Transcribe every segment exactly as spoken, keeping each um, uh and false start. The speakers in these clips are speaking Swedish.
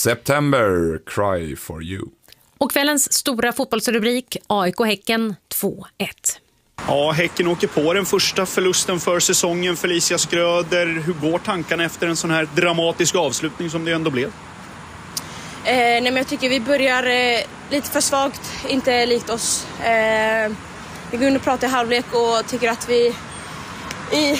September, Cry for you. Och kvällens stora fotbollsrubrik, A I K-Häcken två ett. Ja, Häcken åker på den första förlusten för säsongen. Felicia Skröder, hur går tankarna efter en sån här dramatisk avslutning som det ändå blev? Eh, nej, men jag tycker vi börjar eh, lite för svagt, inte likt oss. Eh, vi går in och pratar i halvlek och tycker att vi i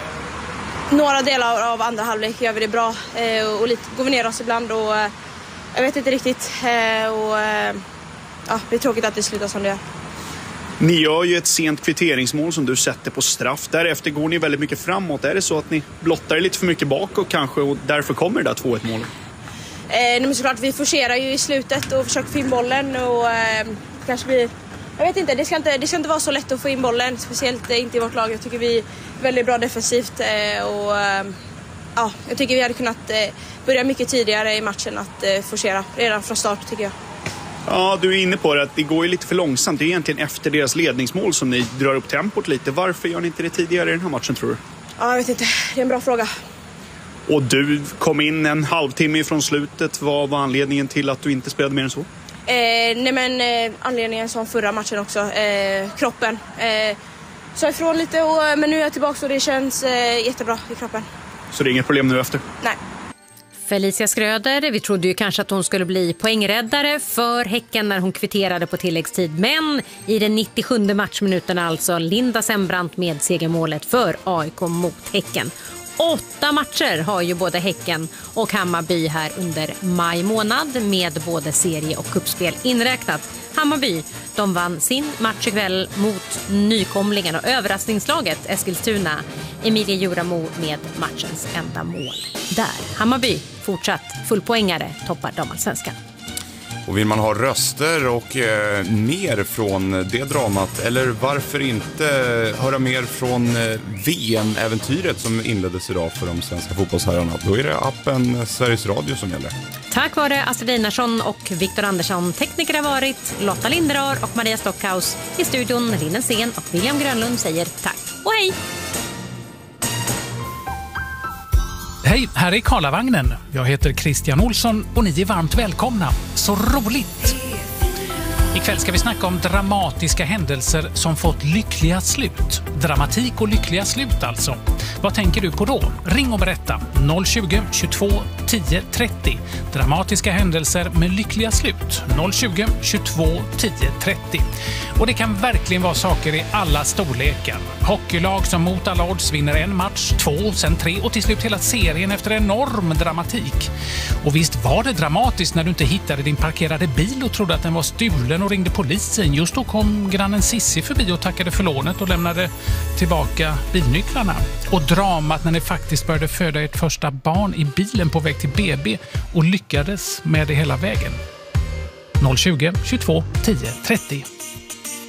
några delar av andra halvlek gör vi det bra. Eh, och lite, går vi ner oss ibland och eh, jag vet inte riktigt. Eh, och, eh, ja, det är tråkigt att det slutar som det gör. Ni gör ju ett sent kvitteringsmål som du sätter på straff. Därefter går ni väldigt mycket framåt. Är det så att ni blottar lite för mycket bakåt kanske och därför kommer det där två ett-målet? Eh, men såklart, vi forcerar ju i slutet och försöker få in bollen och eh, kanske blir... Jag vet inte det, ska inte, det ska inte vara så lätt att få in bollen, speciellt eh, inte i vårt lag. Jag tycker vi är väldigt bra defensivt eh, och eh, ja, jag tycker vi hade kunnat eh, börja mycket tidigare i matchen att eh, forcera redan från start tycker jag. Ja, du är inne på det att det går ju lite för långsamt. Det är egentligen efter deras ledningsmål som ni drar upp tempot lite. Varför gör ni inte det tidigare i den här matchen tror du? Ja, jag vet inte. Det är en bra fråga. Och du kom in en halvtimme ifrån slutet. Vad var anledningen till att du inte spelade mer än så? Eh, nej men eh, anledningen som förra matchen också. Eh, kroppen. Eh, så ifrån lite och, men nu är jag tillbaka och det känns eh, jättebra i kroppen. Så det är inget problem nu efter? Nej. Felicia Skröder, vi trodde ju kanske att hon skulle bli poängräddare för Häcken när hon kvitterade på tilläggstid. Men i den nittiosjunde matchminuten alltså Linda Sembrant med segermålet för A I K mot Häcken. Åtta matcher har ju både Häcken och Hammarby här under maj månad med både serie- och kuppspel inräknat. Hammarby, de vann sin match ikväll mot nykomlingen och överraskningslaget Eskilstuna. Emilia Juramo med matchens enda mål. Där, Hammarby fortsatt fullpoängare toppar damallsvenskan. Och vill man ha röster och eh, mer från det dramat, eller varför inte höra mer från eh, V M-äventyret som inleddes idag för de svenska fotbollsherrarna, då är det appen Sveriges Radio som gäller. Tack vare Astrid Einarsson och Viktor Andersson. Tekniker har varit Lotta Linderar och Maria Stockhaus. I studion Rinnen Sen och William Grönlund säger tack och hej! Hej, här är Karlavagnen. Jag heter Christian Olsson och ni är varmt välkomna. Så roligt! Ikväll ska vi snacka om dramatiska händelser som fått lyckliga slut. Dramatik och lyckliga slut alltså. Vad tänker du på då? Ring och berätta. noll tjugo, tjugotvå, tio, trettio. Dramatiska händelser med lyckliga slut. noll tjugo, tjugotvå, tio, trettio. Och det kan verkligen vara saker i alla storlekar. Hockeylag som mot alla odds vinner en match, två, sen tre och till slut hela serien efter enorm dramatik. Och visst var det dramatiskt när du inte hittade din parkerade bil och trodde att den var stulen och ringde polisen. Just då kom grannen Sissi förbi och tackade för lånet och lämnade tillbaka bilnycklarna. Och dramat när ni faktiskt började föda ert första barn i bilen på väg till B B och lyckades med det hela vägen. noll tjugo, tjugotvå, tio, trettio.